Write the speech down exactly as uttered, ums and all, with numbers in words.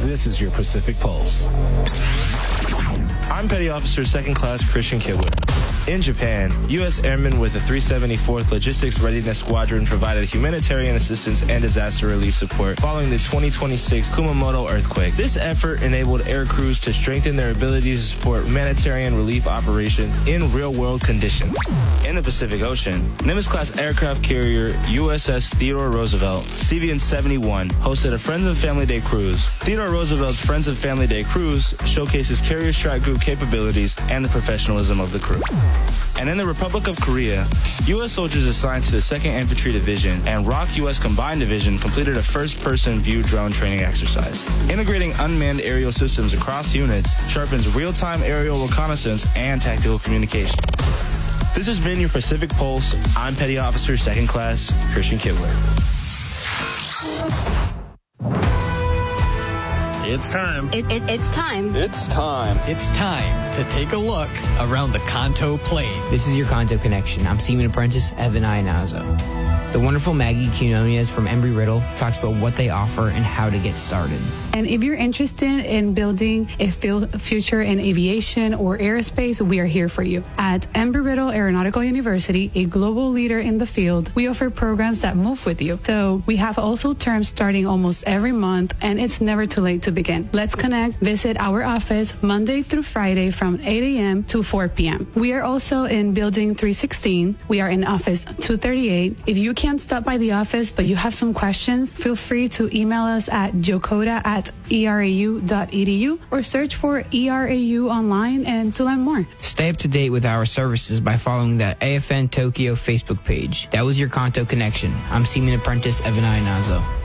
This is your Pacific Pulse. I'm Petty Officer Second Class Christian Kibler. In Japan, U S airmen with the three seventy-fourth Logistics Readiness Squadron provided humanitarian assistance and disaster relief support following the twenty twenty-six Kumamoto earthquake. This effort enabled air crews to strengthen their ability to support humanitarian relief operations in real-world conditions. In the Pacific Ocean, Nimitz-class aircraft carrier U S S Theodore Roosevelt, C V N seventy-one, hosted a Friends and Family Day cruise. Theodore Roosevelt's Friends and Family Day cruise showcases carrier strike group capabilities and the professionalism of the crew. And in the Republic of Korea, U S soldiers assigned to the second Infantry Division and R O C U S Combined Division completed a first-person view drone training exercise. Integrating unmanned aerial systems across units sharpens real-time aerial reconnaissance and tactical communication. This has been your Pacific Pulse. I'm Petty Officer Second Class Christian Kibler. It's time. It, it, it's time. It's time. It's time to take a look around the Kanto Plain. This is your Kanto Connection. I'm Seaman Apprentice Evan Ionazo. The wonderful Maggie Quinonias from Embry-Riddle talks about what they offer and how to get started. And if you're interested in building a field future in aviation or aerospace, we are here for you. At Embry-Riddle Aeronautical University, a global leader in the field, we offer programs that move with you. So we have also terms starting almost every month, and it's never too late to begin. Let's connect. Visit our office Monday through Friday from eight a.m. to four p.m. We are also in Building three sixteen. We are in Office two thirty-eight. If you can't stop by the office, but you have some questions, feel free to email us at jocoda at e r a u dot e d u or search for E R A U online and to learn more. Stay up to date with our services by following the A F N Tokyo Facebook page. That was your Kanto Connection. I'm Seaman Apprentice Evan Ionazo.